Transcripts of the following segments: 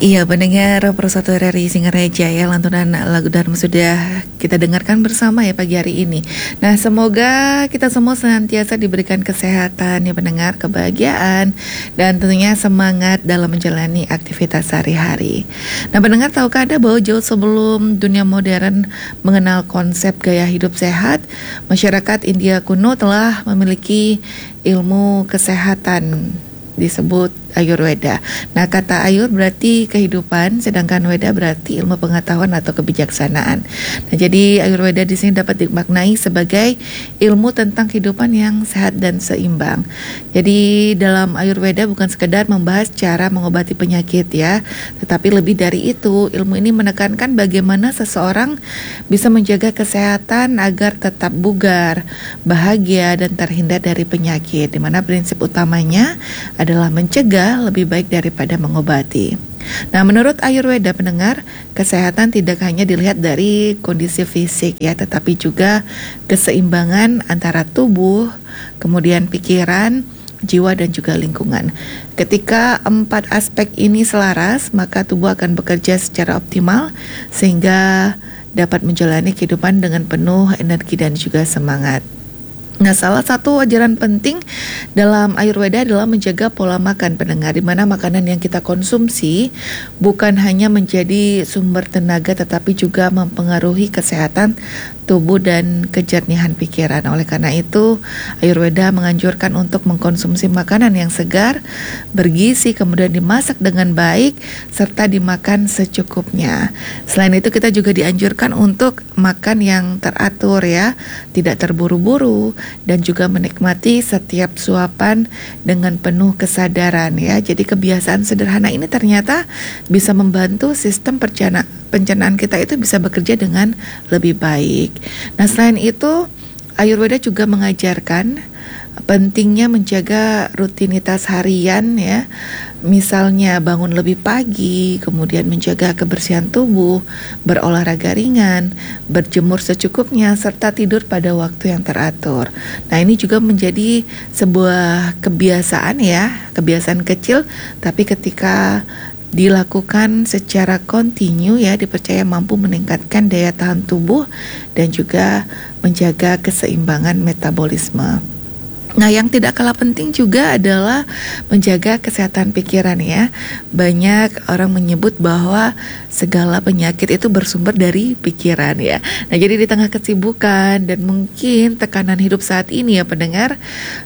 Iya, pendengar Persatu RRI Singareja ya, lantunan lagu Dharma sudah kita dengarkan bersama ya pagi hari ini. Nah, semoga kita semua senantiasa diberikan kesehatan ya pendengar, kebahagiaan, dan tentunya semangat dalam menjalani aktivitas sehari-hari. Nah, pendengar tahukah Anda bahwa jauh sebelum dunia modern mengenal konsep gaya hidup sehat, masyarakat India kuno telah memiliki ilmu kesehatan disebut Ayurveda. Nah, kata Ayur berarti kehidupan, sedangkan Weda berarti ilmu pengetahuan atau kebijaksanaan. Nah, jadi Ayurveda di sini dapat dimaknai sebagai ilmu tentang kehidupan yang sehat dan seimbang. Jadi dalam Ayurveda bukan sekedar membahas cara mengobati penyakit ya, tetapi lebih dari itu, ilmu ini menekankan bagaimana seseorang bisa menjaga kesehatan agar tetap bugar, bahagia, dan terhindar dari penyakit, di mana prinsip utamanya adalah mencegah lebih baik daripada mengobati. Nah, menurut Ayurveda pendengar, kesehatan tidak hanya dilihat dari kondisi fisik ya, tetapi juga keseimbangan antara tubuh, kemudian pikiran, jiwa, dan juga lingkungan. Ketika 4 aspek ini selaras, maka tubuh akan bekerja secara optimal sehingga dapat menjalani kehidupan dengan penuh energi dan juga semangat. Nah, salah satu ajaran penting dalam Ayurveda adalah menjaga pola makan pendengar, di mana makanan yang kita konsumsi bukan hanya menjadi sumber tenaga tetapi juga mempengaruhi kesehatan tubuh dan kejernihan pikiran. Oleh karena itu, Ayurveda menganjurkan untuk mengkonsumsi makanan yang segar, bergizi, kemudian dimasak dengan baik serta dimakan secukupnya. Selain itu, kita juga dianjurkan untuk makan yang teratur ya, tidak terburu-buru, dan juga menikmati setiap suapan dengan penuh kesadaran ya. Jadi kebiasaan sederhana ini ternyata bisa membantu sistem pencernaan kita itu bisa bekerja dengan lebih baik. Nah, selain itu Ayurveda juga mengajarkan pentingnya menjaga rutinitas harian ya. Misalnya bangun lebih pagi, kemudian menjaga kebersihan tubuh, berolahraga ringan, berjemur secukupnya, serta tidur pada waktu yang teratur. Nah, ini juga menjadi sebuah kebiasaan ya, kebiasaan kecil, tapi ketika dilakukan secara kontinu ya, dipercaya mampu meningkatkan daya tahan tubuh dan juga menjaga keseimbangan metabolisme. Nah, yang tidak kalah penting juga adalah menjaga kesehatan pikiran ya. Banyak orang menyebut bahwa segala penyakit itu bersumber dari pikiran ya. Nah, jadi di tengah kesibukan dan mungkin tekanan hidup saat ini ya pendengar,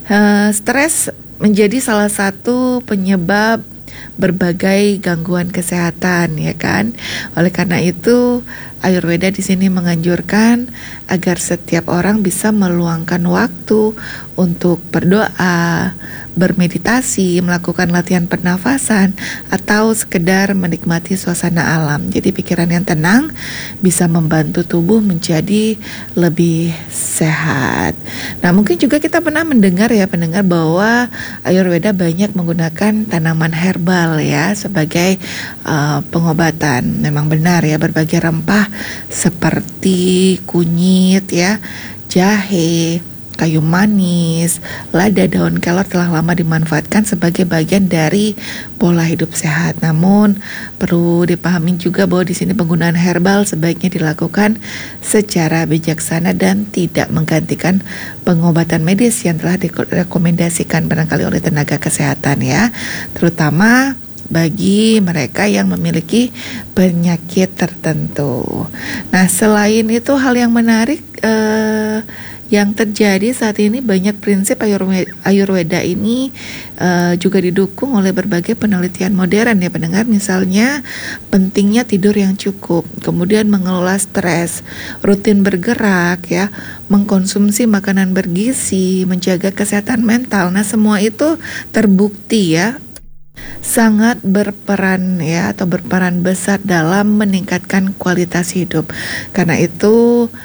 stres menjadi salah satu penyebab berbagai gangguan kesehatan ya kan. Oleh karena itu Ayurveda di sini menganjurkan agar setiap orang bisa meluangkan waktu untuk berdoa, bermeditasi, melakukan latihan pernafasan, atau sekedar menikmati suasana alam. Jadi pikiran yang tenang bisa membantu tubuh menjadi lebih sehat. Nah, mungkin juga kita pernah mendengar ya pendengar bahwa Ayurveda banyak menggunakan tanaman herbal ya sebagai pengobatan. Memang benar ya, berbagai rempah seperti kunyit ya, jahe, kayu manis, lada, daun kelor telah lama dimanfaatkan sebagai bagian dari pola hidup sehat. Namun perlu dipahami juga bahwa di sini penggunaan herbal sebaiknya dilakukan secara bijaksana dan tidak menggantikan pengobatan medis yang telah direkomendasikan barangkali oleh tenaga kesehatan ya, terutama bagi mereka yang memiliki penyakit tertentu. Nah, selain itu hal yang menarik yang terjadi saat ini, banyak prinsip Ayurveda ini juga didukung oleh berbagai penelitian modern ya pendengar. Misalnya pentingnya tidur yang cukup, kemudian mengelola stres, rutin bergerak ya, mengkonsumsi makanan bergizi, menjaga kesehatan mental. Nah, semua itu terbukti ya sangat berperan ya, atau berperan besar dalam meningkatkan kualitas hidup. Karena itu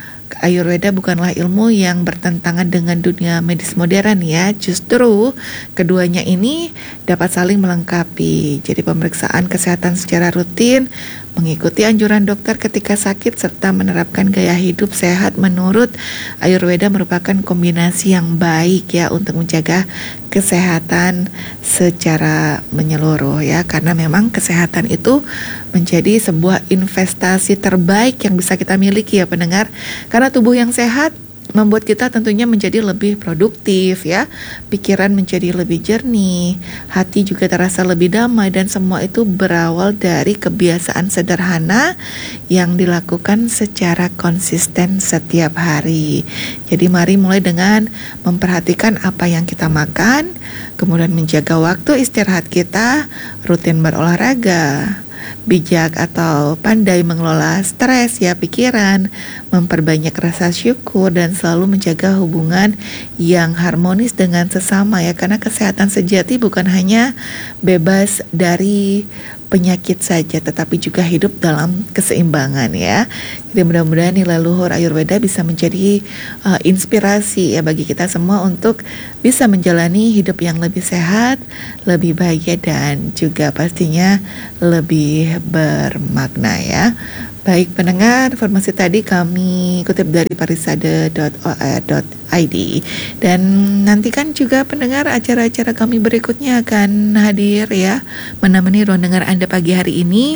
Ayurveda bukanlah ilmu yang bertentangan dengan dunia medis modern ya. Justru keduanya ini dapat saling melengkapi. Jadi pemeriksaan kesehatan secara rutin, mengikuti anjuran dokter ketika sakit, serta menerapkan gaya hidup sehat menurut Ayurveda merupakan kombinasi yang baik ya untuk menjaga kesehatan secara menyeluruh ya. Karena memang kesehatan itu menjadi sebuah investasi terbaik yang bisa kita miliki ya pendengar. Karena tubuh yang sehat membuat kita tentunya menjadi lebih produktif ya, pikiran menjadi lebih jernih, hati juga terasa lebih damai, dan semua itu berawal dari kebiasaan sederhana yang dilakukan secara konsisten setiap hari. Jadi mari mulai dengan memperhatikan apa yang kita makan, kemudian menjaga waktu istirahat kita, rutin berolahraga, bijak atau pandai mengelola stres ya pikiran, memperbanyak rasa syukur, dan selalu menjaga hubungan yang harmonis dengan sesama ya. Karena kesehatan sejati bukan hanya bebas dari penyakit saja, tetapi juga hidup dalam keseimbangan ya. Jadi mudah-mudahan nilai luhur Ayurveda bisa menjadi inspirasi ya bagi kita semua untuk bisa menjalani hidup yang lebih sehat, lebih bahagia, dan juga pastinya lebih bermakna ya. Baik pendengar, informasi tadi kami kutip dari parisade.or.id. Dan nantikan juga pendengar acara-acara kami berikutnya akan hadir ya, menemani ruang dengar Anda pagi hari ini.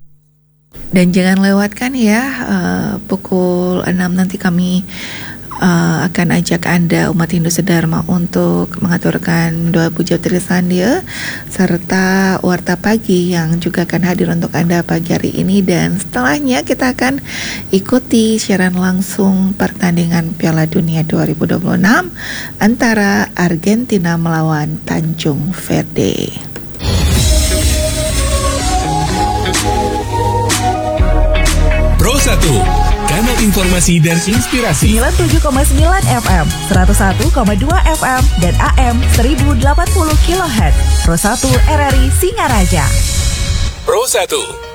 Dan jangan lewatkan ya, pukul 6 nanti kami akan ajak Anda umat Hindu Sedharma untuk mengaturkan doa puja trisandia serta warta pagi yang juga akan hadir untuk Anda pagi hari ini. Dan setelahnya kita akan ikuti siaran langsung pertandingan Piala Dunia 2026 antara Argentina melawan Tanjung Verde. Pro 1, kanal informasi dan inspirasi. 97,9 FM, 101,2 FM, dan AM 1080 kHz. Pro 1 RRI Singaraja. Pro 1.